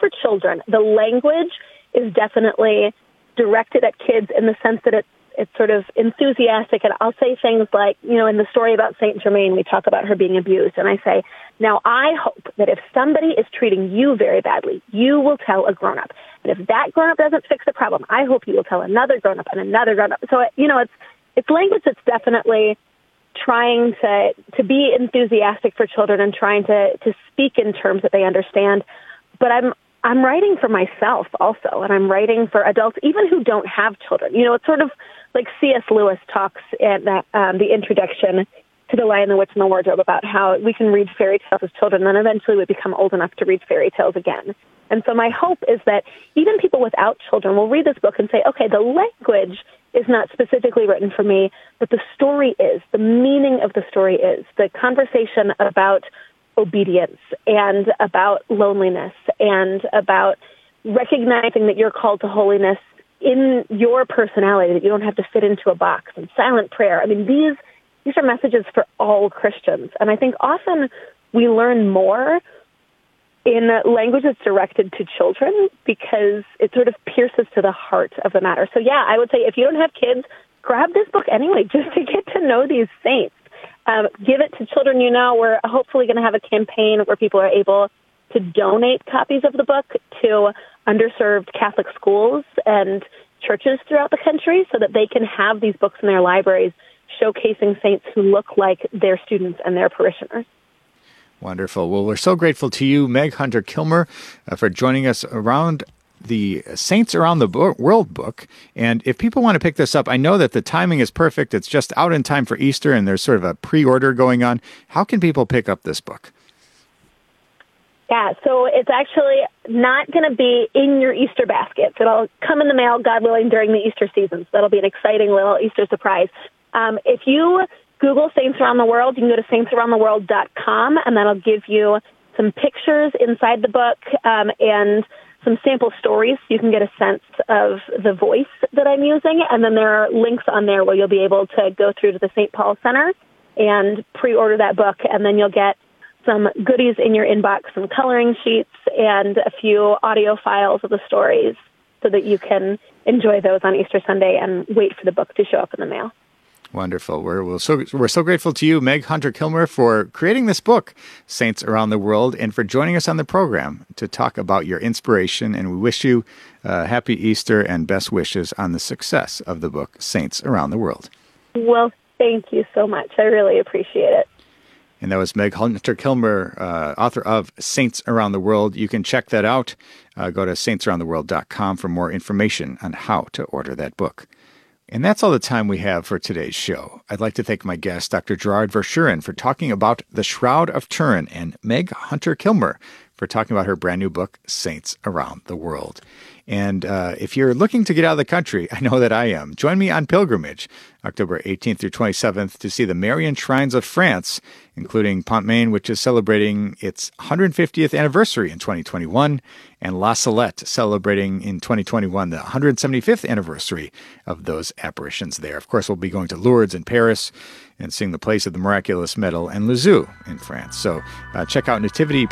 for children. The language is definitely directed at kids in the sense that it's sort of enthusiastic. And I'll say things like, in the story about Saint Germain, we talk about her being abused. And I say, now I hope that if somebody is treating you very badly, you will tell a grown-up. And if that grown-up doesn't fix the problem, I hope you will tell another grown-up and another grown-up. So, it's language that's definitely trying to be enthusiastic for children and trying to speak in terms that they understand. But I'm writing for myself also, and I'm writing for adults, even who don't have children. It's sort of like C.S. Lewis talks in the introduction to The Lion, the Witch, and the Wardrobe about how we can read fairy tales as children, and then eventually we become old enough to read fairy tales again. And so my hope is that even people without children will read this book and say, okay, the language is not specifically written for me, but the story is, the meaning of the story is, the conversation about obedience and about loneliness and about recognizing that you're called to holiness in your personality, that you don't have to fit into a box, and silent prayer. I mean, these are messages for all Christians. And I think often we learn more in language that's directed to children because it sort of pierces to the heart of the matter. So yeah, I would say if you don't have kids, grab this book anyway, just to get to know these saints. Give it to children. We're hopefully going to have a campaign where people are able to donate copies of the book to underserved Catholic schools and churches throughout the country so that they can have these books in their libraries showcasing saints who look like their students and their parishioners. Wonderful. Well, we're so grateful to you, Meg Hunter-Kilmer, for joining us around the Saints Around the World book. And if people want to pick this up, I know that the timing is perfect. It's just out in time for Easter, and there's sort of a pre-order going on. How can people pick up this book? Yeah, so it's actually not going to be in your Easter baskets. It'll come in the mail, God willing, during the Easter season. So that'll be an exciting little Easter surprise. If you Google Saints Around the World, you can go to saintsaroundtheworld.com, and that'll give you some pictures inside the book and some sample stories so you can get a sense of the voice that I'm using. And then there are links on there where you'll be able to go through to the St. Paul Center and pre-order that book, and then you'll get some goodies in your inbox, some coloring sheets, and a few audio files of the stories so that you can enjoy those on Easter Sunday and wait for the book to show up in the mail. Wonderful. We're so grateful to you, Meg Hunter-Kilmer, for creating this book, Saints Around the World, and for joining us on the program to talk about your inspiration. And we wish you happy Easter and best wishes on the success of the book, Saints Around the World. Well, thank you so much. I really appreciate it. And that was Meg Hunter-Kilmer, author of Saints Around the World. You can check that out. Go to saintsaroundtheworld.com for more information on how to order that book. And that's all the time we have for today's show. I'd like to thank my guest, Dr. Gerard Verschuren, for talking about The Shroud of Turin, and Meg Hunter-Kilmer for talking about her brand new book, Saints Around the World. And if you're looking to get out of the country, I know that I am. Join me on pilgrimage, October 18th through 27th, to see the Marian Shrines of France, including Pont-Main, which is celebrating its 150th anniversary in 2021, and La Salette, celebrating in 2021 the 175th anniversary of those apparitions there. Of course, we'll be going to Lourdes in Paris and seeing the Place of the Miraculous Medal and Lisieux in France. So check out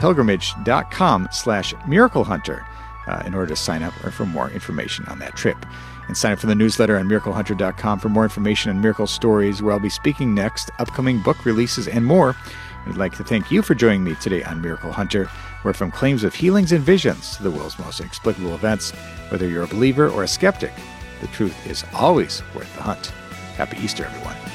nativitypilgrimage.com/miraclehunter. In order to sign up or for more information on that trip. And sign up for the newsletter on miraclehunter.com for more information on miracle stories, where I'll be speaking next, upcoming book releases, and more. I'd like to thank you for joining me today on Miracle Hunter, where from claims of healings and visions to the world's most inexplicable events, whether you're a believer or a skeptic, the truth is always worth the hunt. Happy Easter, everyone.